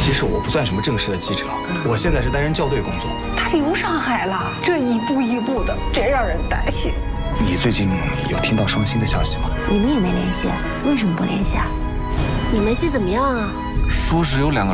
其实我不算什么正式的记者，我现在是担任校对工作。 他留上海了，这一步一步的，真让人担心。 你最近有听到双星的消息吗？ 你们也没联系，为什么不联系啊？你们戏怎么样啊？ 说是有2个